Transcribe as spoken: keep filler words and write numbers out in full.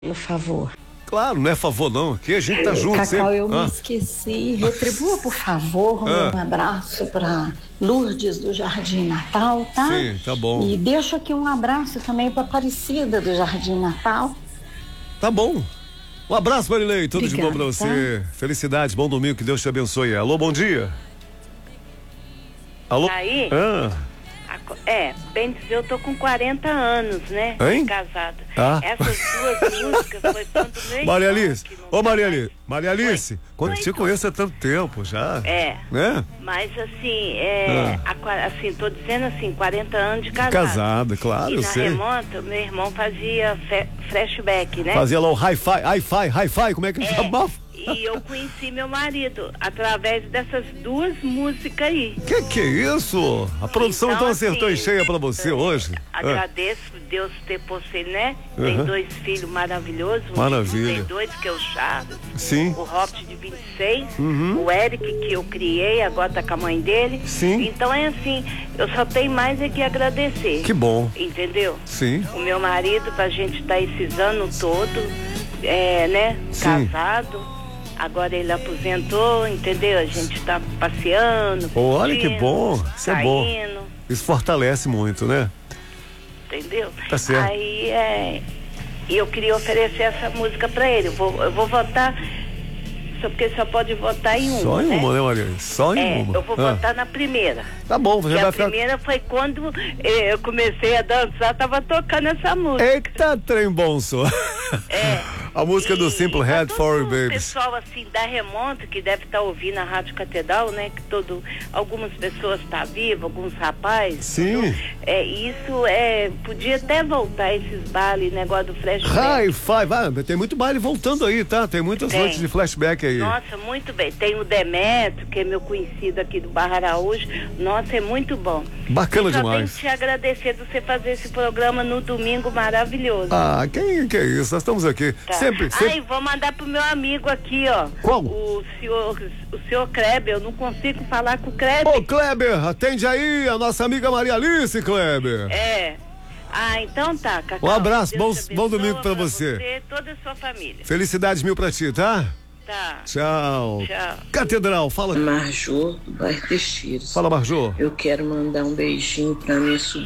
Por favor. Claro, não é favor não, aqui a gente tá junto. Cacau, sempre. eu ah. me esqueci. Retribua, por favor, Ah. um abraço para Lourdes do Jardim Natal, tá? Sim, tá bom. E deixo aqui um abraço também para Aparecida do Jardim Natal. Tá bom. Um abraço, Marilei, tudo Obrigada, de bom pra você. tá? Felicidades, bom domingo, que Deus te abençoe. Alô, bom dia. Alô? Aí? Ah. É, bem dizer, eu tô com quarenta anos, né? Hein? Casada. Ah. Essas duas músicas foi quando meu Maria irmão, Alice, que não ô tá Maria mais- Alice, Maria Alice, Oi. quando Oi, te conheço há tanto tempo já. É. Né? Mas assim, é, Ah. a qua- assim, tô dizendo assim, quarenta anos de casada. Casada, claro, E eu na sei. remonta, meu irmão fazia fe- flashback, né? Fazia lá o hi-fi, hi-fi, hi-fi, como é que ele É, chamava? e eu conheci meu marido através dessas duas músicas aí. Que que é isso? A produção então, acertou assim, em cheia pra você é, hoje. Ah. Agradeço Deus ter por você, né? Tem Uhum. dois filhos maravilhosos. um Maravilha. Tem dois, que é o Charles. Sim. O Robert de vinte e seis. Uhum. O Eric, que eu criei, agora tá com a mãe dele. Sim. Então é assim, eu só tenho mais é que agradecer. Que bom. Entendeu? Sim. O meu marido, pra gente estar tá esses anos todos, é, né? Sim. Casado. Agora ele aposentou, entendeu? A gente tá passeando. Oh, olha que curtindo, bom. Isso é bom. saindo, Isso fortalece muito, né? entendeu? Tá certo. Aí é. E eu queria oferecer essa música pra ele. Eu vou, eu vou votar. Só porque só pode votar em uma. Só em né? uma, né, Maria? Só em É, uma. eu vou Ah. votar na primeira. Tá bom, você E vai a ficar. primeira foi quando eh, eu comecei a dançar, tava tocando essa música. Eita, trem bom, só. É. A música do E Simple pra Head todo for o Babies. pessoal assim da remonta que deve estar ouvindo a Rádio Catedral, né? Que todo, algumas pessoas estão tá vivas, alguns rapazes. Sim. tudo. É, isso é. Podia até voltar esses bailes, negócio do flashback. Hi-fi, vai, tem muito baile voltando aí, tá? Tem muitas Tem. noites de flashback aí. Nossa, muito bem. Tem o Demetrio, que é meu conhecido aqui do Barra Araújo. Nossa, é muito bom. Bacana Eu só demais. tenho que te agradecer de você fazer esse programa no domingo maravilhoso. Ah, quem que é isso? Nós estamos aqui. Tá. Sempre, sempre. Ai, vou mandar pro meu amigo aqui, ó. Qual? O senhor, o senhor Kleber. Eu não consigo falar com o Kleber. Ô, Kleber, atende aí a nossa amiga Maria Alice, Kleber. É. Ah, então tá, Cacau. Um abraço, Deus bom- te bom abençoe domingo pra você. e toda a sua família. Felicidades mil pra ti, tá? Tá. Tchau. Tchau. Catedral, fala. Marjô do bairro Teixeiras. Fala, Marjô. Eu quero mandar um beijinho pra minha sobrinha.